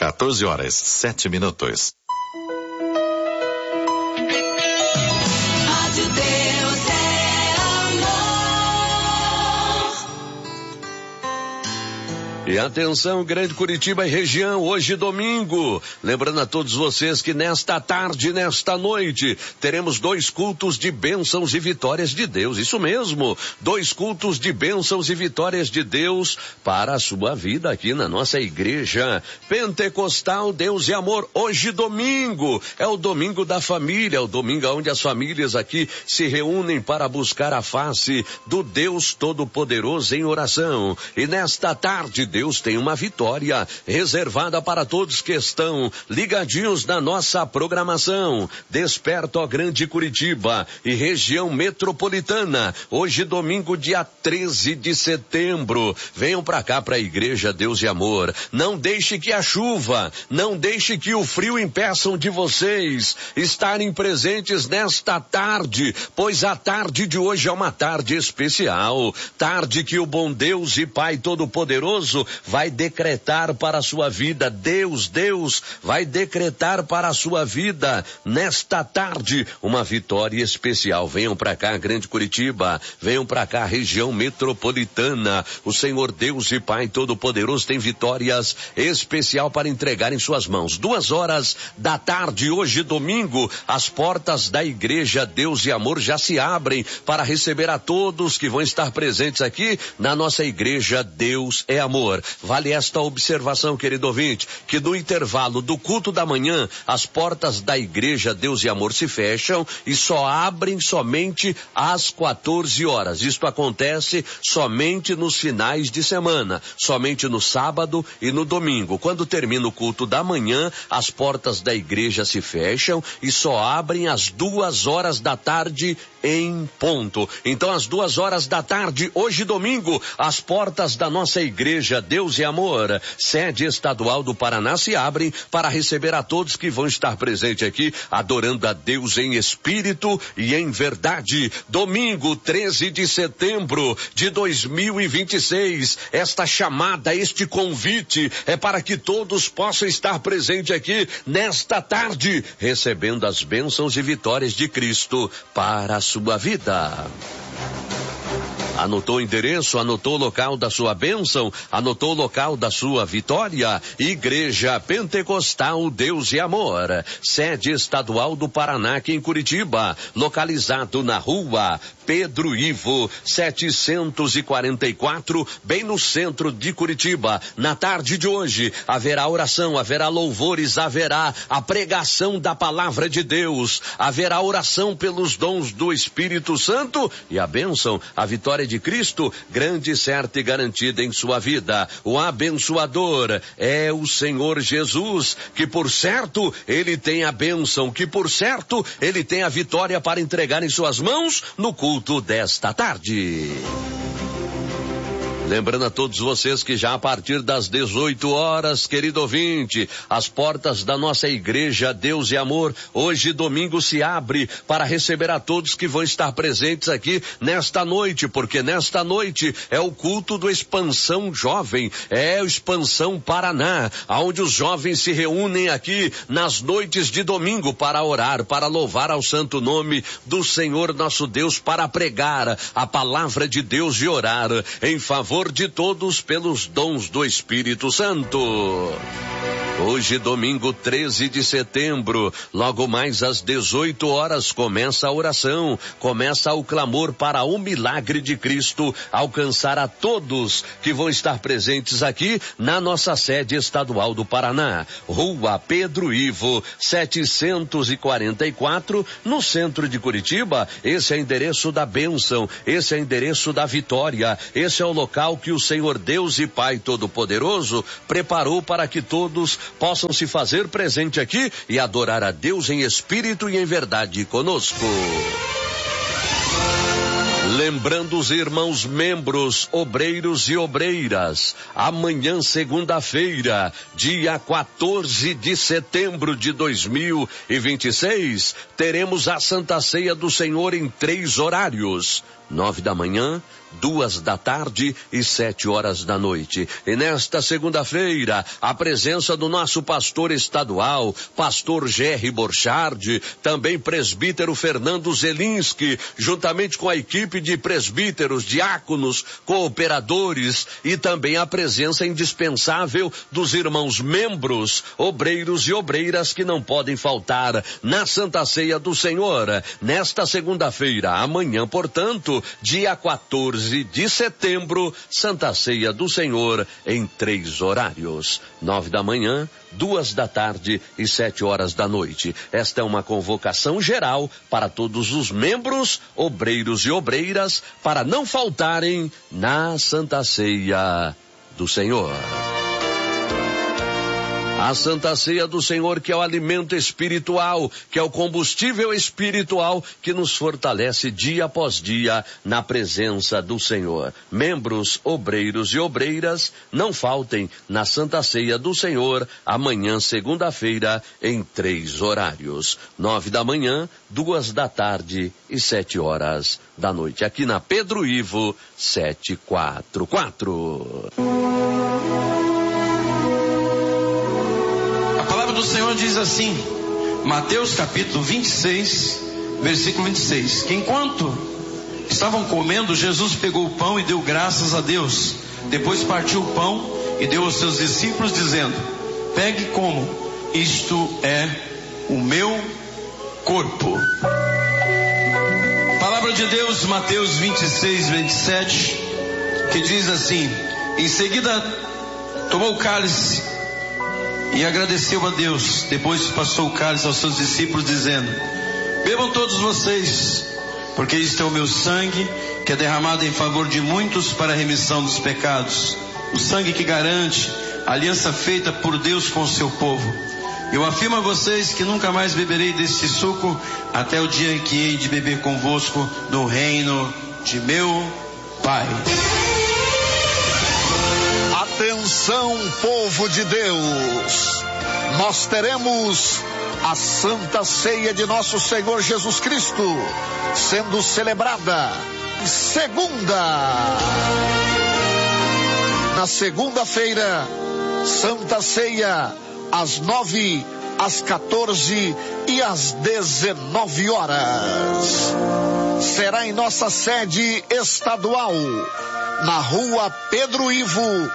14h07. E atenção, Grande Curitiba e região, hoje domingo. Lembrando a todos vocês que nesta tarde, nesta noite, teremos 2 cultos de bênçãos e vitórias de Deus. Isso mesmo, 2 cultos de bênçãos e vitórias de Deus para a sua vida aqui na nossa igreja Pentecostal Deus e Amor. Hoje domingo, é o domingo da família, é o domingo onde as famílias aqui se reúnem para buscar a face do Deus Todo-Poderoso em oração. E nesta tarde, Deus tem uma vitória reservada para todos que estão ligadinhos na nossa programação. Desperta, ó Grande Curitiba e região metropolitana. Hoje, domingo, dia 13 de setembro. Venham para cá, para a Igreja Deus e Amor. Não deixe que a chuva, não deixe que o frio impeçam de vocês estarem presentes nesta tarde, pois a tarde de hoje é uma tarde especial. Tarde que o bom Deus e Pai Todo-Poderoso vai decretar para a sua vida. Deus vai decretar para a sua vida nesta tarde uma vitória especial. Venham para cá, Grande Curitiba, venham para cá, região metropolitana. O Senhor Deus e Pai Todo-Poderoso tem vitórias especial para entregar em suas mãos. 2h da tarde, hoje domingo, as portas da Igreja Deus e Amor já se abrem para receber a todos que vão estar presentes aqui na nossa Igreja Deus é Amor. Vale esta observação, querido ouvinte, que no intervalo do culto da manhã, as portas da Igreja Deus e Amor se fecham e só abrem somente às 14h. Isto acontece somente nos finais de semana, somente no sábado e no domingo. Quando termina o culto da manhã, as portas da igreja se fecham e só abrem às 2h da tarde em ponto. Então, às 2h da tarde, hoje domingo, as portas da nossa Igreja Deus e Amor, sede estadual do Paraná, se abrem para receber a todos que vão estar presentes aqui, adorando a Deus em espírito e em verdade. Domingo, 13 de setembro de 2026, esta chamada, este convite é para que todos possam estar presentes aqui nesta tarde, recebendo as bênçãos e vitórias de Cristo para a sua vida. Anotou o endereço, anotou o local da sua bênção, anotou o local da sua vitória? Igreja Pentecostal Deus e Amor, sede estadual do Paraná, aqui em Curitiba, localizado na rua Pedro Ivo, 744, bem no centro de Curitiba. Na tarde de hoje, haverá oração, haverá louvores, haverá a pregação da palavra de Deus, haverá oração pelos dons do Espírito Santo e a bênção, a vitória de Cristo, grande, certa e garantida em sua vida. O abençoador é o Senhor Jesus, que por certo ele tem a bênção, que por certo ele tem a vitória para entregar em suas mãos no culto desta tarde. Lembrando a todos vocês que já a partir das 18h, querido ouvinte, as portas da nossa Igreja Deus e Amor, hoje domingo, se abre para receber a todos que vão estar presentes aqui nesta noite, porque nesta noite é o culto do Expansão Jovem, é o Expansão Paraná, onde os jovens se reúnem aqui nas noites de domingo para orar, para louvar ao santo nome do Senhor nosso Deus, para pregar a palavra de Deus e orar em favor de todos pelos dons do Espírito Santo. Hoje, domingo 13 de setembro, logo mais às 18h, começa a oração, começa o clamor para o milagre de Cristo alcançar a todos que vão estar presentes aqui na nossa sede estadual do Paraná, rua Pedro Ivo, 744, no centro de Curitiba. Esse é o endereço da bênção, esse é o endereço da vitória, esse é o local que o Senhor Deus e Pai Todo-Poderoso preparou para que todos possam se fazer presente aqui e adorar a Deus em espírito e em verdade conosco. Lembrando os irmãos membros, obreiros e obreiras, amanhã, segunda-feira, dia 14 de setembro de 2026, teremos a Santa Ceia do Senhor em 3 horários. 9 da manhã, 2 da tarde e 7 horas da noite. E nesta segunda-feira, a presença do nosso pastor estadual, pastor Gerry Borchardt, também presbítero Fernando Zelinski, juntamente com a equipe de presbíteros, diáconos, cooperadores e também a presença indispensável dos irmãos membros, obreiros e obreiras que não podem faltar na Santa Ceia do Senhor. Nesta segunda-feira, amanhã, portanto, dia 14 de setembro, Santa Ceia do Senhor em 3 horários. 9 da manhã, 2 da tarde e 7 horas da noite. Esta é uma convocação geral para todos os membros, obreiros e obreiras, para não faltarem na Santa Ceia do Senhor. A Santa Ceia do Senhor, que é o alimento espiritual, que é o combustível espiritual que nos fortalece dia após dia na presença do Senhor. Membros, obreiros e obreiras, não faltem na Santa Ceia do Senhor, amanhã, segunda-feira, em 3 horários. 9 da manhã, 2 da tarde e 7 horas da noite. Aqui na Pedro Ivo, 744. O Senhor diz assim, Mateus capítulo 26, versículo 26, que enquanto estavam comendo, Jesus pegou o pão e deu graças a Deus, depois partiu o pão e deu aos seus discípulos dizendo, pegue e comam, isto é o meu corpo. Palavra de Deus, Mateus 26, 27, que diz assim, em seguida tomou o cálice e agradeceu a Deus, depois passou o cálice aos seus discípulos dizendo, bebam todos vocês, porque isto é o meu sangue, que é derramado em favor de muitos para a remissão dos pecados, o sangue que garante a aliança feita por Deus com o seu povo. Eu afirmo a vocês que nunca mais beberei deste suco, até o dia em que hei de beber convosco no reino de meu Pai. Atenção, povo de Deus, nós teremos a Santa Ceia de nosso Senhor Jesus Cristo sendo celebrada segunda. Na segunda-feira, Santa Ceia, às 9, às 14 e às 19 horas. Será em nossa sede estadual, na rua Pedro Ivo,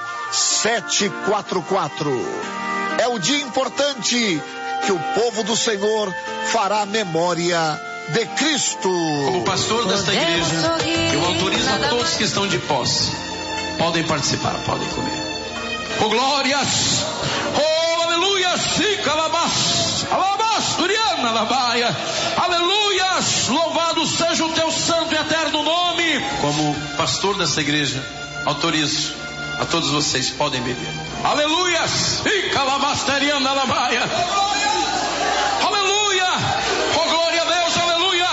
744. É o dia importante que o povo do Senhor fará memória de Cristo. Como pastor desta igreja, eu autorizo a todos que estão de posse. Podem participar, podem comer. Oh glórias, oh aleluia, chica alabás, alabás, turiana alabaia, aleluias, louvado seja o teu santo e eterno nome. Como pastor desta igreja, autorizo a todos vocês, podem beber. Aleluias! E calabasteriana alabaia. Aleluia! Oh glória a Deus, aleluia!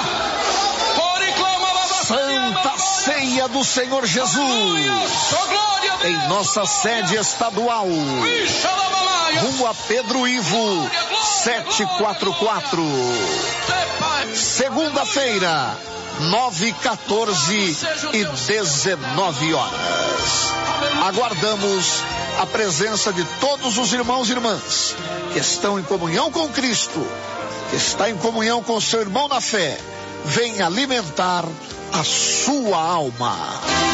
Santa Ceia do Senhor Jesus. Oh glória a Deus. Em nossa sede estadual, rua Pedro Ivo, 744. Segunda-feira, 9, 14 e 19 horas. Aguardamos a presença de todos os irmãos e irmãs que estão em comunhão com Cristo, que está em comunhão com seu irmão na fé. Venha alimentar a sua alma.